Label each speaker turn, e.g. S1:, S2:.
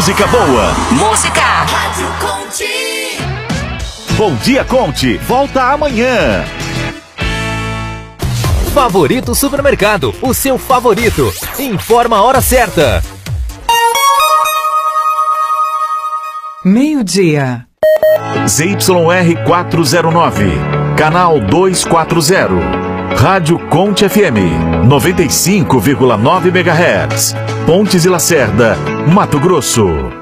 S1: música boa.
S2: Música.
S3: Rádio Conte.
S1: Bom Dia Conte, volta amanhã.
S4: Favorito Supermercado, o seu favorito. Informa a hora certa.
S5: 12:00.
S1: ZYR 409, canal 240. Rádio Conte FM, 95,9 MHz. Pontes e Lacerda, Mato Grosso.